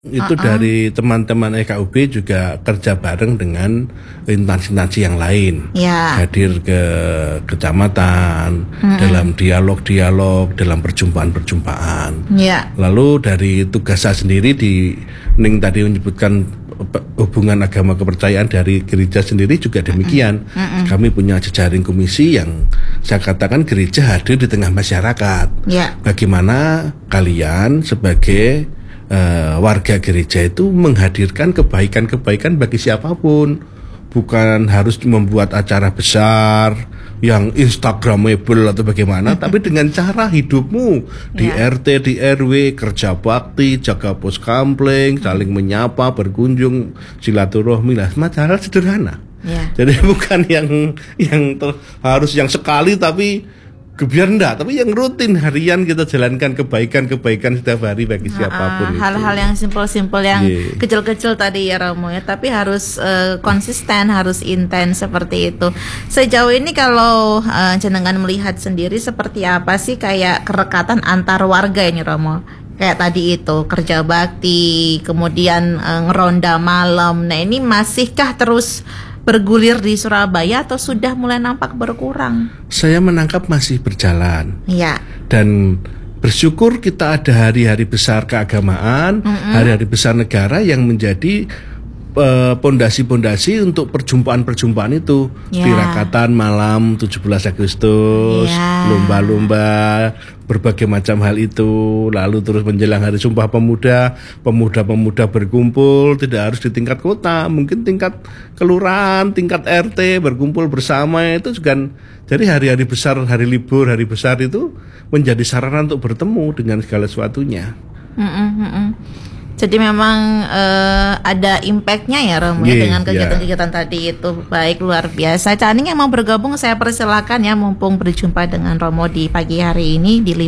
Itu dari teman-teman EKUB juga kerja bareng dengan instansi-instansi yang lain. Hadir ke kecamatan, dalam dialog-dialog, dalam perjumpaan-perjumpaan. Lalu dari tugas saya sendiri Ning tadi menyebutkan hubungan agama kepercayaan dari gereja sendiri juga demikian. Kami punya jejaring komisi yang saya katakan gereja hadir di tengah masyarakat. Bagaimana kalian sebagai warga gereja itu menghadirkan kebaikan-kebaikan bagi siapapun, bukan harus membuat acara besar yang instagramable atau bagaimana, tapi dengan cara hidupmu di RT, di RW, kerja bakti, jaga pos kampleng, saling menyapa, berkunjung, silaturahmi lah, hal sederhana. Jadi bukan yang harus yang sekali tapi biar enggak, tapi yang rutin harian kita jalankan kebaikan-kebaikan setiap hari bagi siapapun. Hal-hal yang simpel-simpel yang kecil-kecil tadi ya Romo ya, tapi harus konsisten, harus intens seperti itu. Sejauh ini kalau jenengan melihat sendiri seperti apa sih kayak kerekatan antar warga ini Romo? Kayak tadi itu kerja bakti, kemudian ngeronda malam. Nah ini masihkah terus bergulir di Surabaya atau sudah mulai nampak berkurang? Saya menangkap masih berjalan. Dan bersyukur kita ada hari-hari besar keagamaan, hari-hari besar negara yang menjadi pondasi-pondasi untuk perjumpaan-perjumpaan itu. Tirakatan malam 17 Agustus, lomba-lomba, berbagai macam hal itu. Lalu terus menjelang hari Sumpah Pemuda, pemuda-pemuda berkumpul, tidak harus di tingkat kota, mungkin tingkat kelurahan, tingkat RT, berkumpul bersama. Itu juga jadi hari-hari besar, hari libur, hari besar itu menjadi sarana untuk bertemu dengan segala sesuatunya. Jadi memang ada impactnya ya Romo dengan kegiatan-kegiatan tadi itu. Baik, luar biasa. Caning yang mau bergabung saya persilakan ya, mumpung berjumpa dengan Romo di pagi hari ini di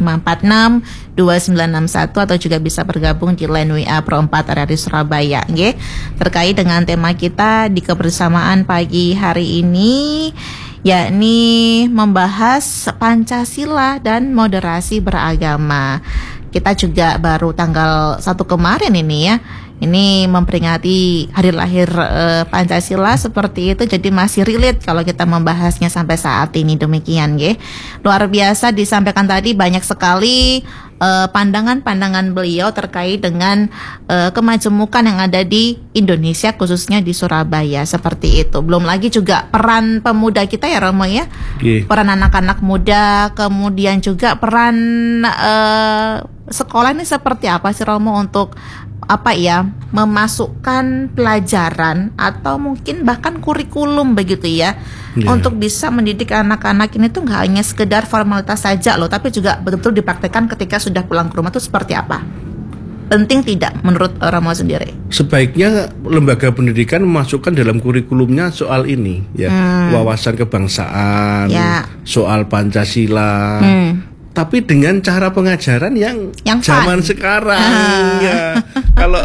546-2961 atau juga bisa bergabung di line WA Pro 4 RRI Surabaya nggih. Terkait dengan tema kita di kebersamaan pagi hari ini, yakni membahas Pancasila dan moderasi beragama. Kita juga baru tanggal 1 kemarin ini ya, ini memperingati hari lahir Pancasila seperti itu, jadi masih relate kalau kita membahasnya sampai saat ini. Demikian ya. Luar biasa disampaikan tadi, banyak sekali pandangan-pandangan beliau terkait dengan kemajemukan yang ada di Indonesia, khususnya di Surabaya seperti itu. Belum lagi juga peran pemuda kita ya Romo ya, peran anak-anak muda, kemudian juga peran sekolah ini seperti apa sih Romo untuk memasukkan pelajaran atau mungkin bahkan kurikulum begitu ya, untuk bisa mendidik anak-anak ini tuh nggak hanya sekedar formalitas saja loh, tapi juga betul-betul dipraktekkan ketika sudah pulang ke rumah tuh seperti apa? Penting tidak menurut Romo sendiri? Sebaiknya lembaga pendidikan memasukkan dalam kurikulumnya soal ini ya, wawasan kebangsaan, soal Pancasila. Tapi dengan cara pengajaran yang zaman sekarang ya. Kalau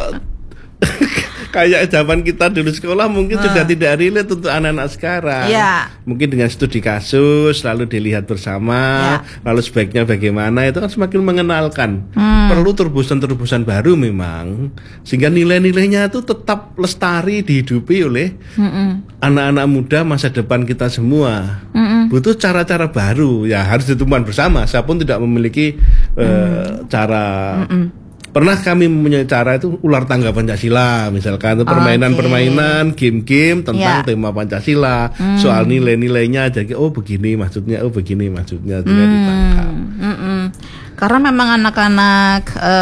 kayak zaman kita dulu sekolah mungkin sudah tidak relate untuk anak-anak sekarang. Mungkin dengan studi kasus lalu dilihat bersama, lalu sebaiknya bagaimana, itu kan semakin mengenalkan. Perlu terobosan-terobosan baru memang, sehingga nilai-nilainya itu tetap lestari dihidupi oleh anak-anak muda masa depan kita semua. Butuh cara-cara baru ya, harus ditemukan bersama. Saya pun tidak memiliki cara. Pernah kami mempunyai cara itu ular tangga Pancasila misalkan, itu permainan-permainan, game-game tentang tema Pancasila, soal nilai-nilainya, jadi begini maksudnya, begini maksudnya, ditangkap. Karena memang anak-anak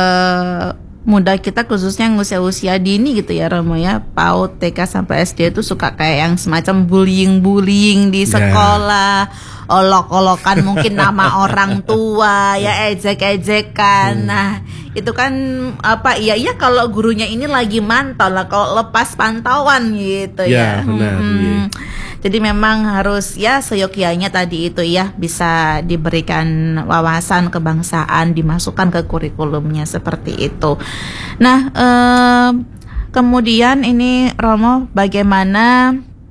muda kita khususnya yang usia-usia dini gitu ya Romo ya, PAUD, TK sampai SD itu suka kayak yang semacam bullying di sekolah, olok-olokan mungkin nama orang tua ya, ejek-ejekan. Nah itu kan kalau gurunya ini lagi mantau lah, kalau lepas pantauan gitu ya. Benar, Jadi memang harus ya seyogyanya tadi itu ya, bisa diberikan wawasan kebangsaan, dimasukkan ke kurikulumnya seperti itu. Nah kemudian ini Romo, bagaimana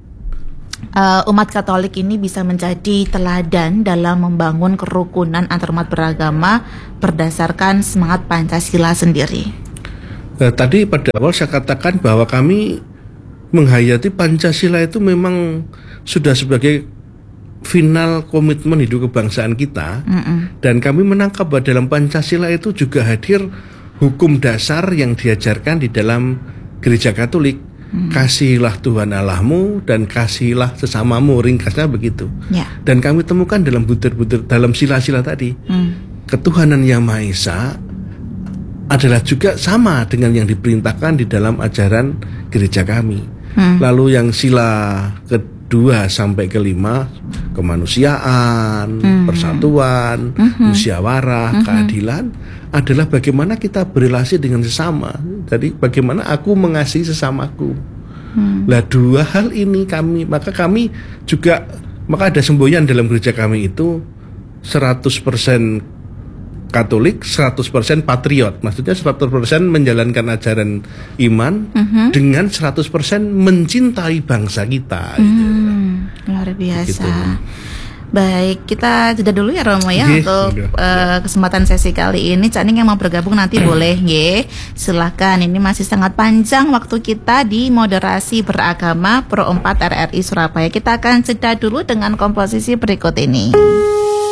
umat Katolik ini bisa menjadi teladan dalam membangun kerukunan antarumat beragama berdasarkan semangat Pancasila sendiri? Tadi pada awal saya katakan bahwa kami menghayati Pancasila itu memang sudah sebagai final komitmen hidup kebangsaan kita. Dan kami menangkap bahwa dalam Pancasila itu juga hadir hukum dasar yang diajarkan di dalam Gereja Katolik. Kasihilah Tuhan Allahmu dan kasihilah sesamamu, ringkasnya begitu. Dan kami temukan dalam butir-butir, dalam sila-sila tadi, ketuhanan Yang Maha Esa adalah juga sama dengan yang diperintahkan di dalam ajaran gereja kami. Lalu yang sila kedua sampai kelima, kemanusiaan, persatuan, musyawarah, keadilan, adalah bagaimana kita berrelasi dengan sesama. Jadi bagaimana aku mengasihi sesamaku. Lah dua hal ini maka ada semboyan dalam gereja kami itu 100% Katolik, 100% patriot. Maksudnya 100% menjalankan ajaran iman dengan 100% mencintai bangsa kita. Luar biasa. Gitu. Baik, kita jeda dulu ya Romo ya untuk kesempatan sesi kali ini. Cak Ning yang mau bergabung nanti boleh ya. Silakan, ini masih sangat panjang waktu kita di Moderasi Beragama Pro 4 RRI Surabaya. Kita akan jeda dulu dengan komposisi berikut ini.